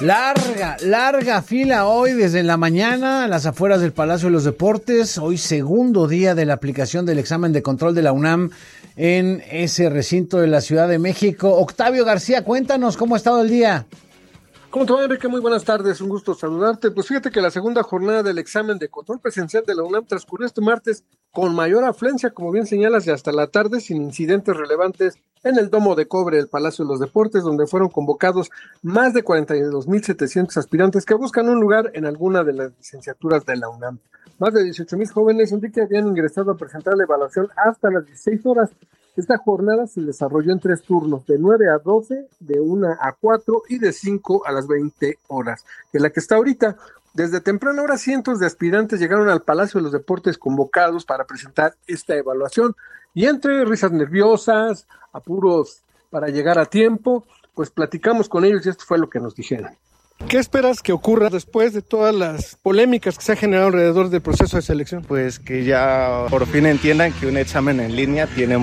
Larga fila hoy desde la mañana a las afueras del Palacio de los Deportes. Hoy segundo día de la aplicación del examen de control de la UNAM en ese recinto de la Ciudad de México. Octavio García, cuéntanos cómo ha estado el día. ¿Cómo te va, Enrique? Muy buenas tardes, un gusto saludarte. Pues fíjate que la segunda jornada del examen de control presencial de la UNAM transcurrió este martes con mayor afluencia, como bien señalas, de hasta la tarde, sin incidentes relevantes en el Domo de Cobre del Palacio de los Deportes, donde fueron convocados más de 42,700 aspirantes que buscan un lugar en alguna de las licenciaturas de la UNAM. Más de 18,000 jóvenes, Enrique, habían ingresado a presentar la evaluación hasta las 16 horas. Esta jornada se desarrolló en 3 turnos, de 9 a 12, de 1 a 4 y de 5 a las 20 horas, que es la que está ahorita. Desde temprana hora, cientos de aspirantes llegaron al Palacio de los Deportes convocados para presentar esta evaluación, y entre risas nerviosas, apuros para llegar a tiempo, pues platicamos con ellos y esto fue lo que nos dijeron. ¿Qué esperas que ocurra después de todas las polémicas que se ha generado alrededor del proceso de selección? Pues que ya por fin entiendan que un examen en línea tiene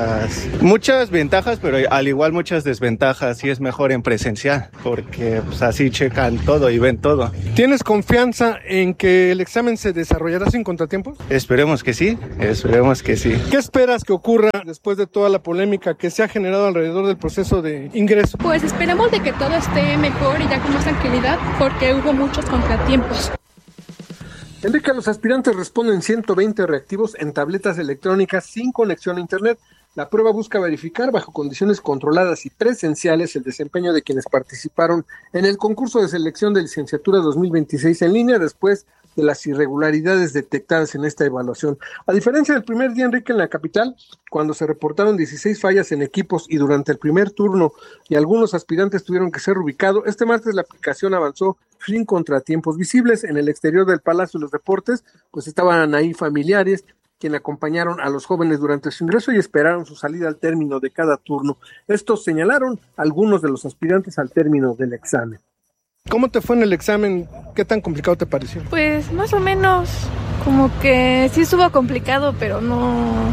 muchas ventajas, pero al igual muchas desventajas, y es mejor en presencial, porque pues así checan todo y ven todo. ¿Tienes confianza en que el examen se desarrollará sin contratiempos? Esperemos que sí. ¿Qué esperas que ocurra después de toda la polémica que se ha generado alrededor del proceso de ingreso? Pues esperemos de que todo esté mejor y ya con más tranquilidad, porque hubo muchos contratiempos. Enrique, los aspirantes responden 120 reactivos en tabletas electrónicas sin conexión a internet. La prueba busca verificar bajo condiciones controladas y presenciales el desempeño de quienes participaron en el concurso de selección de licenciatura 2026 en línea después de las irregularidades detectadas en esta evaluación. A diferencia del primer día, Enrique, en la capital, cuando se reportaron 16 fallas en equipos y durante el primer turno y algunos aspirantes tuvieron que ser ubicados, este martes la aplicación avanzó sin contratiempos visibles. En el exterior del Palacio de los Deportes, pues estaban ahí familiares quienes acompañaron a los jóvenes durante su ingreso y esperaron su salida al término de cada turno. Estos señalaron algunos de los aspirantes al término del examen. ¿Cómo te fue en el examen? ¿Qué tan complicado te pareció? Pues más o menos, como que sí estuvo complicado, pero no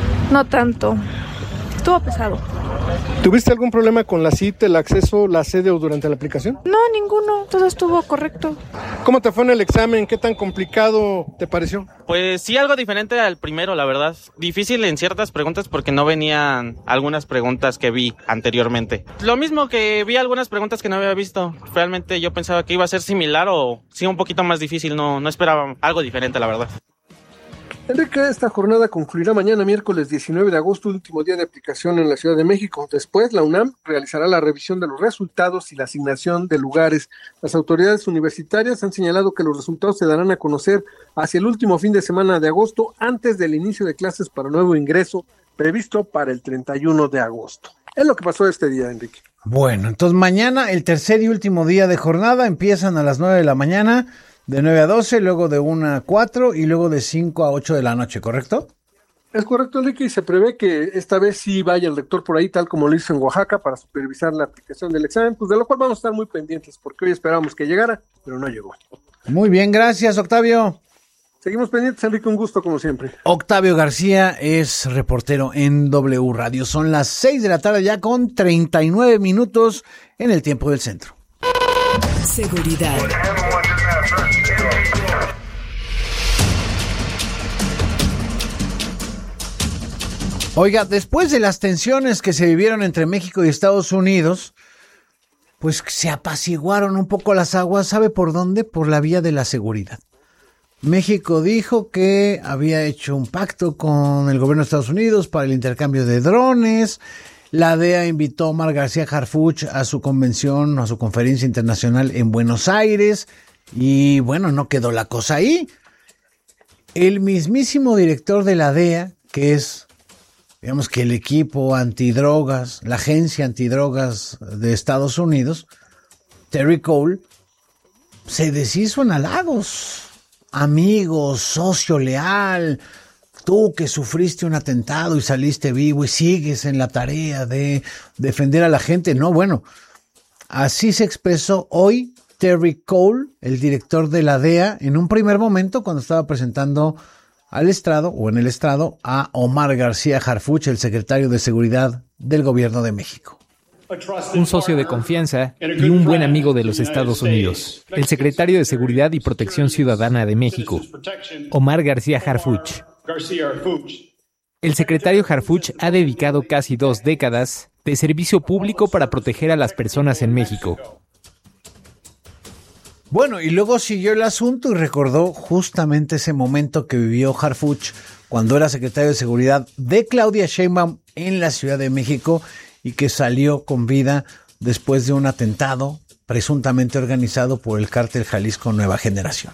tanto. Estuvo pesado. ¿Tuviste algún problema con la cita, el acceso, la sede o durante la aplicación? No, ninguno, todo estuvo correcto. ¿Cómo te fue en el examen? ¿Qué tan complicado te pareció? Pues sí, algo diferente al primero, la verdad. Difícil en ciertas preguntas porque no venían algunas preguntas que vi anteriormente. Lo mismo que vi algunas preguntas que no había visto. Realmente yo pensaba que iba a ser similar o sí un poquito más difícil. No esperaba algo diferente, la verdad. Enrique, esta jornada concluirá mañana miércoles 19 de agosto, último día de aplicación en la Ciudad de México. Después, la UNAM realizará la revisión de los resultados y la asignación de lugares. Las autoridades universitarias han señalado que los resultados se darán a conocer hacia el último fin de semana de agosto, antes del inicio de clases para nuevo ingreso, previsto para el 31 de agosto. Es lo que pasó este día, Enrique. Bueno, entonces mañana, el tercer y último día de jornada, empiezan a las 9 de la mañana, de 9 a 12, luego de 1 a 4 y luego de 5 a 8 de la noche, ¿correcto? Es correcto, Enrique, y se prevé que esta vez sí vaya el rector por ahí, tal como lo hizo en Oaxaca, para supervisar la aplicación del examen, pues de lo cual vamos a estar muy pendientes, porque hoy esperábamos que llegara, pero no llegó. Muy bien, gracias, Octavio. Seguimos pendientes, Enrique, un gusto como siempre. Octavio García es reportero en W Radio. Son las 6 de la tarde ya con 39 minutos en el tiempo del centro. Seguridad. Oiga, después de las tensiones que se vivieron entre México y Estados Unidos, pues se apaciguaron un poco las aguas. ¿Sabe por dónde? Por la vía de la seguridad. México dijo que había hecho un pacto con el gobierno de Estados Unidos para el intercambio de drones. La DEA invitó a Omar García Harfuch a su convención, a su conferencia internacional en Buenos Aires. Y bueno, no quedó la cosa ahí. El mismísimo director de la DEA, que es, digamos que el equipo antidrogas, la agencia antidrogas de Estados Unidos, Terry Cole, se deshizo en halagos. Amigo, socio leal, tú que sufriste un atentado y saliste vivo y sigues en la tarea de defender a la gente. No, bueno, así se expresó hoy Terry Cole, el director de la DEA, en un primer momento cuando estaba presentando al estrado o en el estrado a Omar García Harfuch, el secretario de Seguridad del Gobierno de México. un socio de confianza y un buen amigo de los Estados Unidos, el secretario de Seguridad y Protección Ciudadana de México, Omar García Harfuch. El secretario Harfuch ha dedicado casi 2 décadas de servicio público para proteger a las personas en México. Bueno, y luego siguió el asunto y recordó justamente ese momento que vivió Harfuch cuando era secretario de Seguridad de Claudia Sheinbaum en la Ciudad de México y que salió con vida después de un atentado presuntamente organizado por el cártel Jalisco Nueva Generación.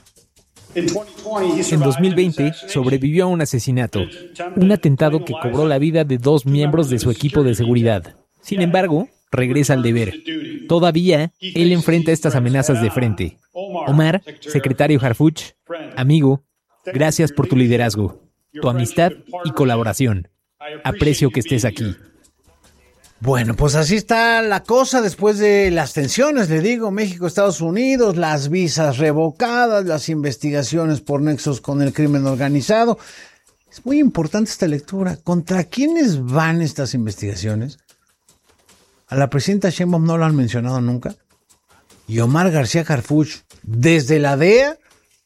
En 2020 sobrevivió a un asesinato, un atentado que cobró la vida de 2 miembros de su equipo de seguridad. Sin embargo, regresa al deber. Todavía, él enfrenta estas amenazas de frente. Omar, secretario Harfuch, amigo, gracias por tu liderazgo, tu amistad y colaboración. Aprecio que estés aquí. Bueno, pues así está la cosa después de las tensiones, le digo, México, Estados Unidos, las visas revocadas, las investigaciones por nexos con el crimen organizado. Es muy importante esta lectura. ¿Contra quiénes van estas investigaciones? A la presidenta Sheinbaum no lo han mencionado nunca. Y Omar García Harfuch, desde la DEA,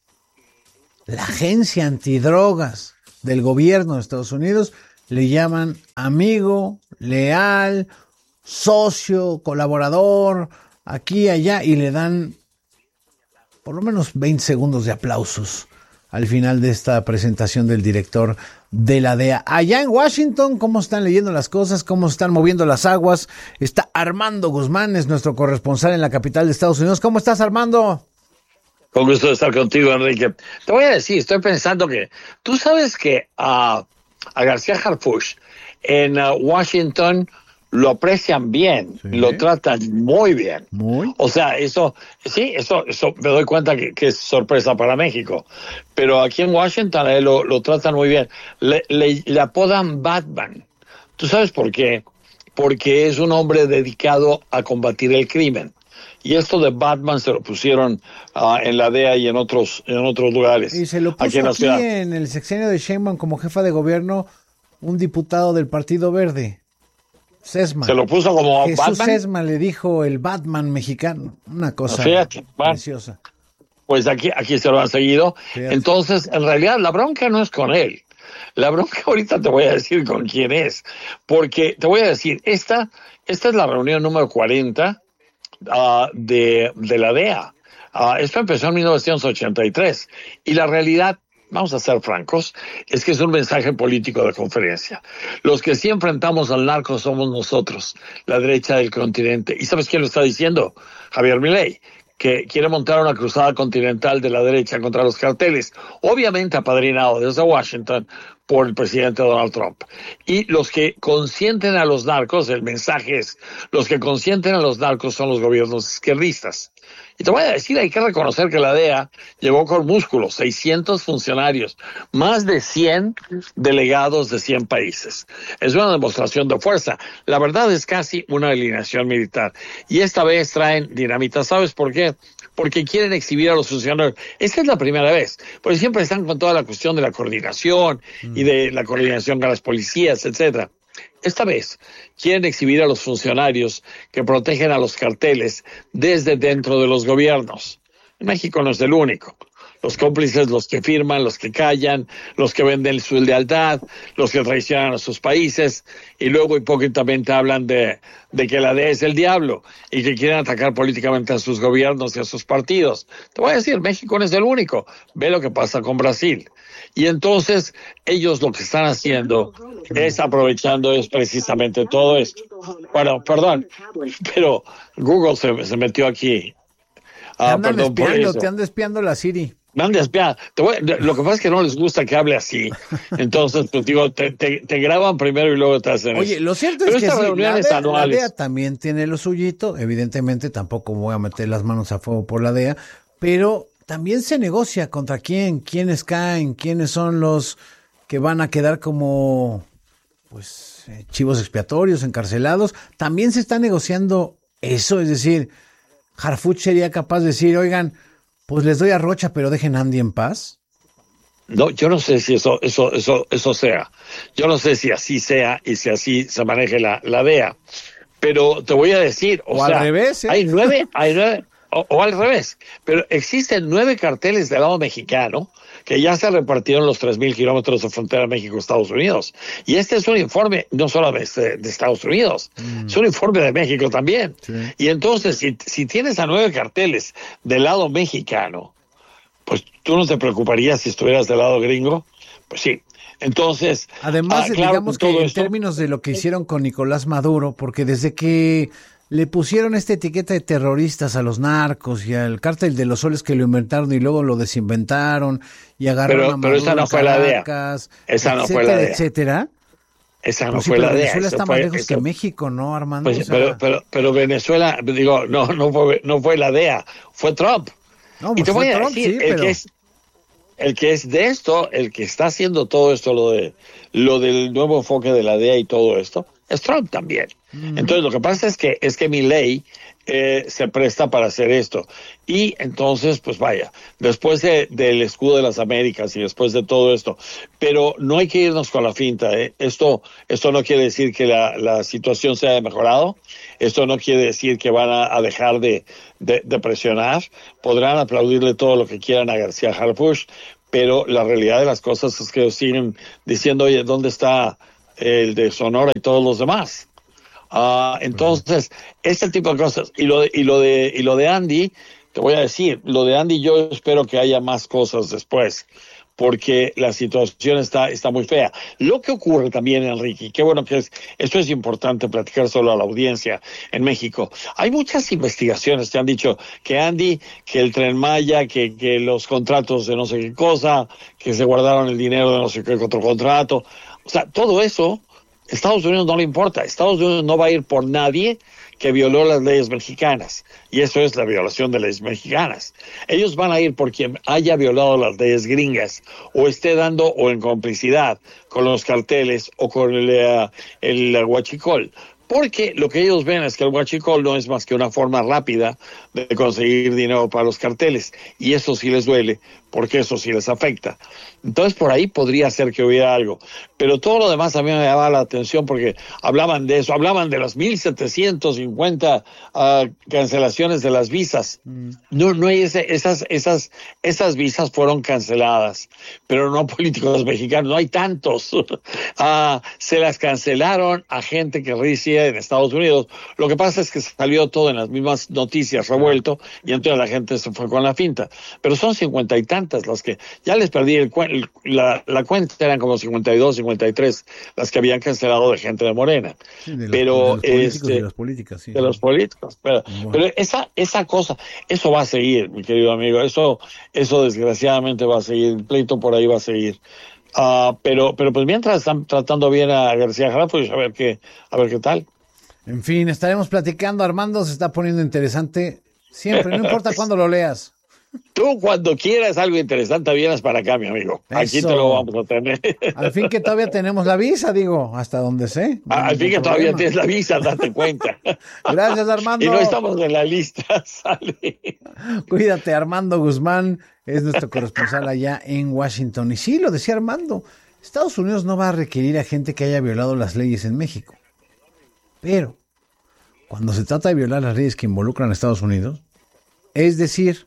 la agencia antidrogas del gobierno de Estados Unidos, le llaman amigo, leal, socio, colaborador, aquí y allá, y le dan por lo menos 20 segundos de aplausos al final de esta presentación del director de la DEA. Allá en Washington, ¿cómo están leyendo las cosas? ¿Cómo están moviendo las aguas? Está Armando Guzmán, es nuestro corresponsal en la capital de Estados Unidos. ¿Cómo estás, Armando? Con gusto de estar contigo, Enrique. Te voy a decir, estoy pensando que tú sabes que a García Harfuch en Washington lo aprecian bien, sí, lo tratan muy bien. Muy. O sea, eso me doy cuenta que es sorpresa para México. Pero aquí en Washington lo tratan muy bien. Le apodan Batman. ¿Tú sabes por qué? Porque es un hombre dedicado a combatir el crimen. Y esto de Batman se lo pusieron en la DEA y en otros lugares. Y se lo puso aquí en el sexenio de Sheinbaum como jefa de gobierno un diputado del Partido Verde, Sesma. Se lo puso como Jesús Batman. Sesma le dijo el Batman mexicano. Una cosa preciosa. Pues aquí se lo han seguido. Fíjate. Entonces, en realidad, la bronca no es con él. La bronca ahorita te voy a decir con quién es. Porque te voy a decir, esta es la reunión número 40 de la DEA. Esto empezó en 1983. Y la realidad, vamos a ser francos, es que es un mensaje político de conferencia. Los que sí enfrentamos al narco somos nosotros, la derecha del continente. ¿Y sabes quién lo está diciendo? Javier Milei, que quiere montar una cruzada continental de la derecha contra los carteles, obviamente apadrinado desde Washington por el presidente Donald Trump. Y los que consienten a los narcos, el mensaje es, los que consienten a los narcos son los gobiernos izquierdistas. Y te voy a decir, hay que reconocer que la DEA llegó con músculos, 600 funcionarios, más de 100 delegados de 100 países. Es una demostración de fuerza. La verdad es casi una alineación militar. Y esta vez traen dinamita. ¿Sabes por qué? Porque quieren exhibir a los funcionarios. Esta es la primera vez, porque siempre están con toda la cuestión de la coordinación y de la coordinación con las policías, etcétera. Esta vez quieren exhibir a los funcionarios que protegen a los carteles desde dentro de los gobiernos. México no es el único. Los cómplices, los que firman, los que callan, los que venden su lealtad, los que traicionan a sus países y luego hipócritamente hablan de que la DEA es el diablo y que quieren atacar políticamente a sus gobiernos y a sus partidos. Te voy a decir, México no es el único. Ve lo que pasa con Brasil. Y entonces ellos lo que están haciendo es aprovechando precisamente todo esto. Bueno, perdón, pero Google se metió aquí. Te andan espiando la Siri. Me han espiado. Lo que pasa es que no les gusta que hable así. Entonces, pues digo, te graban primero y luego te hacen eso. Oye, lo cierto es que sí, la DEA también tiene lo suyito. Evidentemente, tampoco voy a meter las manos a fuego por la DEA, pero también se negocia contra quiénes caen, quiénes son los que van a quedar como chivos expiatorios, encarcelados. También se está negociando eso, es decir, Harfuch sería capaz de decir, oigan, pues les doy a Rocha, pero dejen a Andy en paz. No, yo no sé si eso sea. Yo no sé si así sea y si así se maneje la DEA. Pero te voy a decir, o sea, al revés, hay nueve, o al revés, pero existen 9 carteles del lado mexicano que ya se repartieron los 3,000 kilómetros de frontera México-Estados Unidos. Y este es un informe no solo de Estados Unidos, es un informe de México también. Sí. Y entonces, si tienes a 9 carteles del lado mexicano, pues tú no te preocuparías si estuvieras del lado gringo. Pues sí. Entonces, además, claro, digamos que en términos de lo que hicieron con Nicolás Maduro, porque desde que le pusieron esta etiqueta de terroristas a los narcos y al cártel de los soles que lo inventaron y luego lo desinventaron y agarraron a Maduro, esa no fue Caracas, la DEA. Esa no etcétera, fue la DEA. Etcétera. Esa no fue la DEA. Venezuela está más lejos que México, ¿no, Armando? Pues, pero Venezuela, digo, no fue la DEA, fue Trump. No, y te voy a Trump, decir, sí, el que es de esto, el que está haciendo todo esto, lo del nuevo enfoque de la DEA y todo esto, es Trump también. Entonces, lo que pasa es que Milei se presta para hacer esto. Y entonces, pues vaya, después del escudo de las Américas y después de todo esto, pero no hay que irnos con la finta, ¿eh? Esto no quiere decir que la situación se haya mejorado, esto no quiere decir que van a dejar de presionar, podrán aplaudirle todo lo que quieran a García Harfuch, pero la realidad de las cosas es que siguen diciendo, oye, ¿dónde está el de Sonora y todos los demás? Entonces, este tipo de cosas, y lo de Andy, te voy a decir, lo de Andy yo espero que haya más cosas después, porque la situación está muy fea. Lo que ocurre también, Enrique, y qué bueno que esto es importante platicar solo a la audiencia en México. Hay muchas investigaciones que han dicho que Andy, que el Tren Maya, que los contratos de no sé qué cosa, que se guardaron el dinero de no sé qué otro contrato. O sea, todo eso, Estados Unidos no le importa. Estados Unidos no va a ir por nadie que violó las leyes mexicanas. Y eso es la violación de leyes mexicanas. Ellos van a ir por quien haya violado las leyes gringas o esté dando o en complicidad con los carteles o con el huachicol. Porque lo que ellos ven es que el huachicol no es más que una forma rápida de conseguir dinero para los carteles. Y eso sí les duele, porque eso sí les afecta. Entonces, por ahí podría ser que hubiera algo. Pero todo lo demás a mí me llamaba la atención porque hablaban de eso. Hablaban de las 1,750 cancelaciones de las visas. No hay esas visas fueron canceladas, pero no políticos mexicanos. No hay tantos. Se las cancelaron a gente que reside en Estados Unidos. Lo que pasa es que salió todo en las mismas noticias revuelto y entonces la gente se fue con la finta. Pero son 50 y tantas las que ya les perdí la cuenta, eran como 52, 53 las que habían cancelado de gente de Morena. Sí, de los políticos y de las políticas, sí. De los políticos. Pero esa cosa, eso va a seguir, mi querido amigo. Eso desgraciadamente va a seguir. El pleito por ahí va a seguir. Pero pues mientras están tratando bien a García Harfuch, a ver qué tal. En fin, estaremos platicando. Armando, se está poniendo interesante siempre, no importa cuándo lo leas. Tú cuando quieras algo interesante vienes para acá, mi amigo. Eso. Aquí te lo vamos a tener. Al fin que todavía tenemos la visa, digo, hasta donde sé. No al fin que todavía tienes la visa, date cuenta. Gracias, Armando. Y no estamos en la lista, sale. Cuídate, Armando Guzmán es nuestro corresponsal allá en Washington. Y sí, lo decía Armando, Estados Unidos no va a requerir a gente que haya violado las leyes en México. Pero, cuando se trata de violar las leyes que involucran a Estados Unidos, es decir,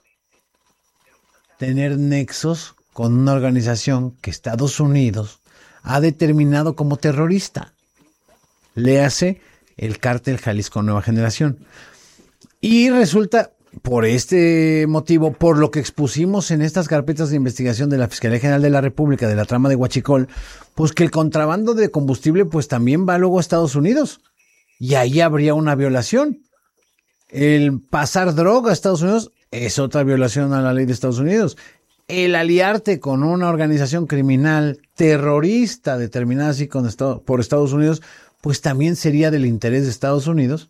tener nexos con una organización que Estados Unidos ha determinado como terrorista. Léase el Cártel Jalisco Nueva Generación. Y resulta, por este motivo, por lo que expusimos en estas carpetas de investigación de la Fiscalía General de la República de la trama de Huachicol, pues que el contrabando de combustible pues también va luego a Estados Unidos. Y ahí habría una violación. El pasar droga a Estados Unidos es otra violación a la ley de Estados Unidos. El aliarte con una organización criminal terrorista determinada así por Estados Unidos, pues también sería del interés de Estados Unidos.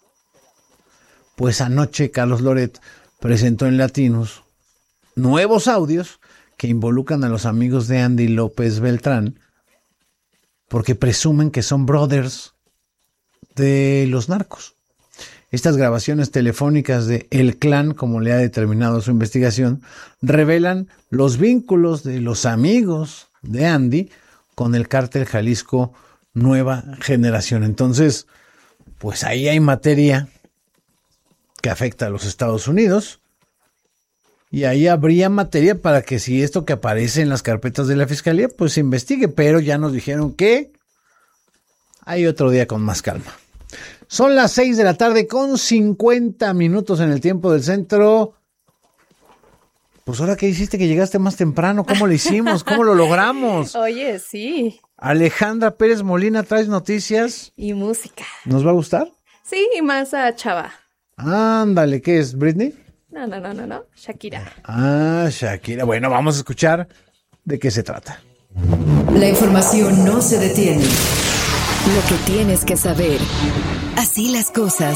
Pues anoche Carlos Loret presentó en Latinos nuevos audios que involucran a los amigos de Andy López Beltrán, porque presumen que son brothers de los narcos. Estas grabaciones telefónicas de El Clan, como le ha determinado su investigación, revelan los vínculos de los amigos de Andy con el Cártel Jalisco Nueva Generación. Entonces, pues ahí hay materia que afecta a los Estados Unidos. Y ahí habría materia para que si esto que aparece en las carpetas de la Fiscalía, pues se investigue. Pero ya nos dijeron que hay otro día con más calma. Son las 6 de la tarde con 50 minutos en el tiempo del centro. Pues ahora que hiciste que llegaste más temprano, ¿cómo lo hicimos? ¿Cómo lo logramos? Oye, sí. Alejandra Pérez Molina, traes noticias. Y música. ¿Nos va a gustar? Sí, y más a Chava. Ándale, ¿qué es? ¿Britney? No. Shakira. Ah, Shakira. Bueno, vamos a escuchar de qué se trata. La información no se detiene. Lo que tienes que saber. Así las cosas.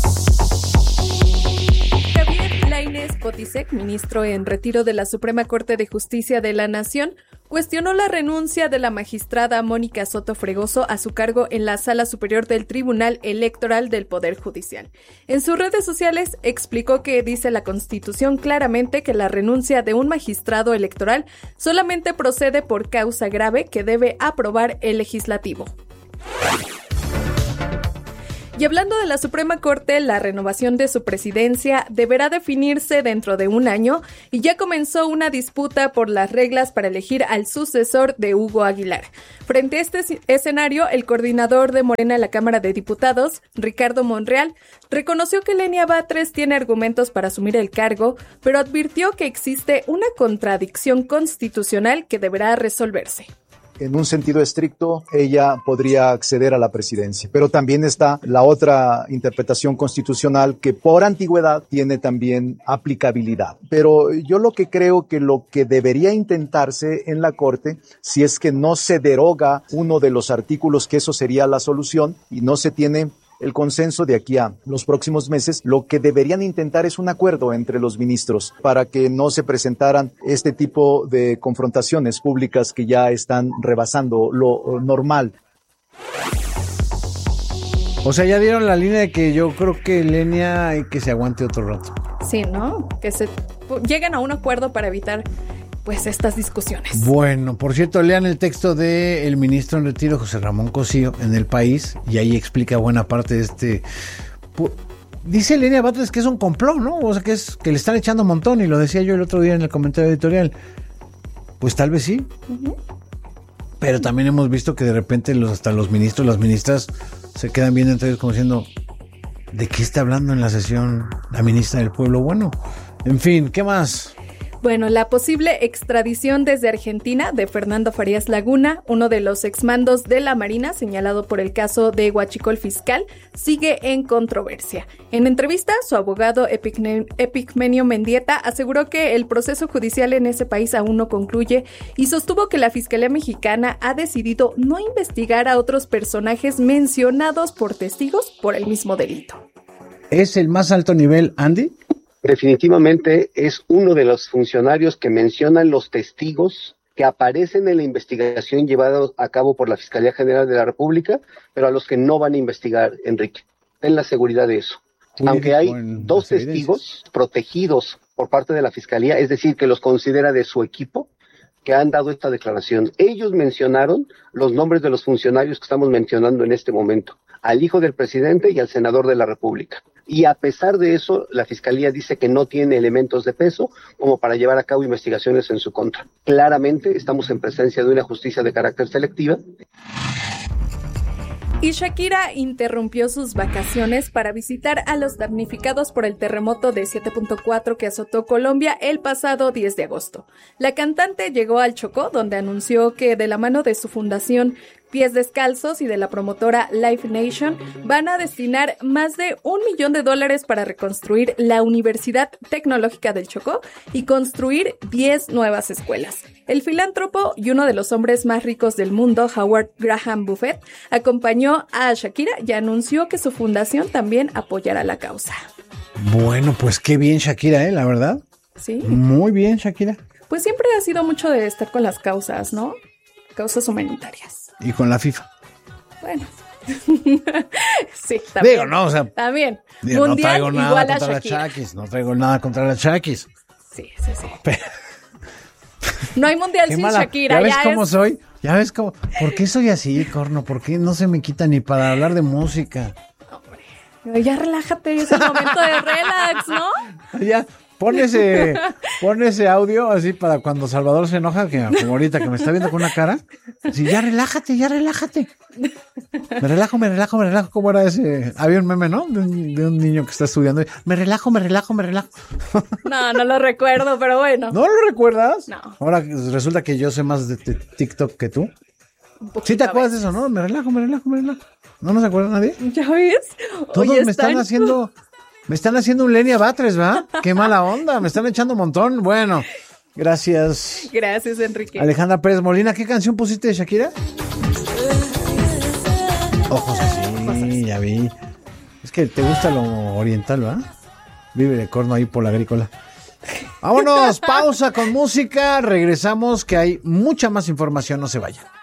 Javier Lainez Potisek, ministro en retiro de la Suprema Corte de Justicia de la Nación, cuestionó la renuncia de la magistrada Mónica Soto Fregoso a su cargo en la Sala Superior del Tribunal Electoral del Poder Judicial. En sus redes sociales explicó que dice la Constitución claramente que la renuncia de un magistrado electoral solamente procede por causa grave que debe aprobar el legislativo. Y hablando de la Suprema Corte, la renovación de su presidencia deberá definirse dentro de un año y ya comenzó una disputa por las reglas para elegir al sucesor de Hugo Aguilar. Frente a este escenario, el coordinador de Morena en la Cámara de Diputados, Ricardo Monreal, reconoció que Lenia Batres tiene argumentos para asumir el cargo, pero advirtió que existe una contradicción constitucional que deberá resolverse. En un sentido estricto, ella podría acceder a la presidencia, pero también está la otra interpretación constitucional que por antigüedad tiene también aplicabilidad. Pero yo lo que creo que lo que debería intentarse en la Corte, si es que no se deroga uno de los artículos, que eso sería la solución, y no se tiene el consenso de aquí a los próximos meses, lo que deberían intentar es un acuerdo entre los ministros para que no se presentaran este tipo de confrontaciones públicas que ya están rebasando lo normal. O sea, ya dieron la línea de que yo creo que Lenia hay que se aguante otro rato. Sí, ¿no? Que se lleguen a un acuerdo para evitar pues estas discusiones. Bueno, por cierto, lean el texto del ministro en retiro, José Ramón Cosío, en El País, y ahí explica buena parte de este... Dice Lenia Batres que es un complot, ¿no? O sea, que le están echando un montón, y lo decía yo el otro día en el comentario editorial. Pues tal vez sí. Uh-huh. Pero también hemos visto que de repente hasta los ministros, las ministras, se quedan viendo entre ellos como diciendo, ¿de qué está hablando en la sesión la ministra del Pueblo? Bueno, en fin, ¿qué más? Bueno, la posible extradición desde Argentina de Fernando Farías Laguna, uno de los exmandos de la Marina señalado por el caso de Huachicol Fiscal, sigue en controversia. En entrevista, su abogado Epigmenio Mendieta aseguró que el proceso judicial en ese país aún no concluye y sostuvo que la Fiscalía Mexicana ha decidido no investigar a otros personajes mencionados por testigos por el mismo delito. ¿Es el más alto nivel, Andy? Definitivamente es uno de los funcionarios que mencionan los testigos que aparecen en la investigación llevada a cabo por la Fiscalía General de la República, pero a los que no van a investigar, Enrique. Ten la seguridad de eso. Aunque hay dos testigos protegidos por parte de la Fiscalía, es decir, que los considera de su equipo, que han dado esta declaración. Ellos mencionaron los nombres de los funcionarios que estamos mencionando en este momento, al hijo del presidente y al senador de la República. Y a pesar de eso, la Fiscalía dice que no tiene elementos de peso como para llevar a cabo investigaciones en su contra. Claramente estamos en presencia de una justicia de carácter selectiva. Y Shakira interrumpió sus vacaciones para visitar a los damnificados por el terremoto de 7.4 que azotó Colombia el pasado 10 de agosto. La cantante llegó al Chocó, donde anunció que de la mano de su fundación Pies Descalzos y de la promotora Life Nation van a destinar más de $1 millón para reconstruir la Universidad Tecnológica del Chocó y construir 10 nuevas escuelas. El filántropo y uno de los hombres más ricos del mundo, Howard Graham Buffett, acompañó a Shakira y anunció que su fundación también apoyará la causa. Bueno, pues qué bien Shakira, la verdad. Sí. Muy bien Shakira. Pues siempre ha sido mucho de estar con las causas, ¿no? Causas humanitarias. Y con la FIFA. Bueno. Sí, también. Digo, no, o sea. También. Digo, Mundial no traigo nada igual contra a las Shakis. No traigo nada contra las Shakis. Sí. Pero... No hay mundial sin mala. Shakira. ¿Ya ves cómo soy? ¿Ya ves cómo? ¿Por qué soy así, Corno? ¿Por qué no se me quita ni para hablar de música? Hombre. Ya relájate, es el momento de relax, ¿no? Ya, pon ese audio así para cuando Salvador se enoja, que como ahorita que me está viendo con una cara. Sí, ya relájate. Me relajo. ¿Cómo era ese? Había un meme, ¿no? De un niño que está estudiando. Me relajo. No lo recuerdo, pero bueno. ¿No lo recuerdas? No. Ahora resulta que yo sé más de TikTok que tú. ¿Sí te acuerdas de eso, no? Me relajo. ¿No se acuerda nadie? ¿Ya ves? Todos me están haciendo un Lenia Batres, ¿va? Qué mala onda, me están echando un montón. Bueno, gracias. Gracias, Enrique. Alejandra Pérez Molina, ¿qué canción pusiste de Shakira? Ojos así, ya vi. Es que te gusta lo oriental, ¿va? Vive de corno ahí por la agrícola. Vámonos, pausa con música, regresamos que hay mucha más información, no se vayan.